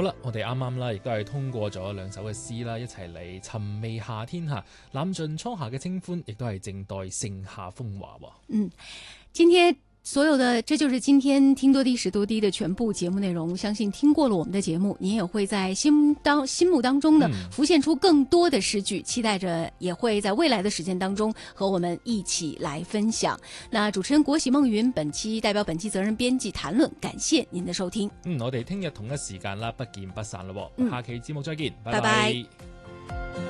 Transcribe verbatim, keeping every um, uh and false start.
好啦，我哋啱啱啦，亦都係通過咗兩首嘅詩啦，一齊嚟尋味夏天嚇，攬盡初夏嘅清歡，亦都係靜待盛夏風華喎。 嗯，今天所有的，這就是今天聽多低時多低的全部節目內容。相信聽過了我們的節目，您也會在心當心目當中呢浮現出更多的詩句，期待着也會在未來的時間當中和我們一起來分享。那主持人國喜夢雲本期代表本期責任編輯談論，感謝您的收聽。 嗯，我哋聽日同一時間啦，不見不散咯。 嗯， 下期節目再見，拜拜拜。